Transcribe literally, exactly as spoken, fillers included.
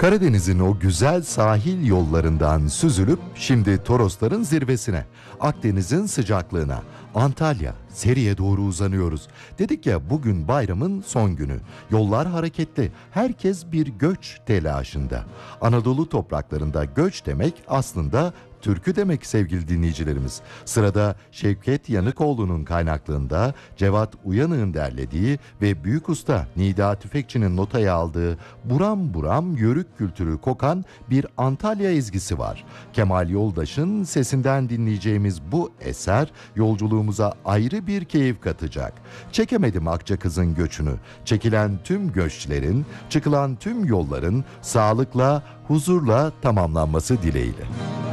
Karadeniz'in o güzel sahil yollarından süzülüp şimdi Torosların zirvesine, Akdeniz'in sıcaklığına, Antalya, Seri'ye doğru uzanıyoruz. Dedik ya, bugün bayramın son günü. Yollar hareketli. Herkes bir göç telaşında. Anadolu topraklarında göç demek aslında türkü demek sevgili dinleyicilerimiz. Sırada Şevket Yanıkoğlu'nun kaynaklığında Cevat Uyanık'ın derlediği ve büyük usta Nida Tüfekçi'nin notaya aldığı buram buram yörük kültürü kokan bir Antalya ezgisi var. Kemal Yoldaş'ın sesinden dinleyeceğimiz bu eser yolculuğumuza ayrı bir keyif katacak. Çekemedim Akçakız'ın göçünü. Çekilen tüm göçlerin, çıkılan tüm yolların sağlıkla, huzurla tamamlanması dileğiyle.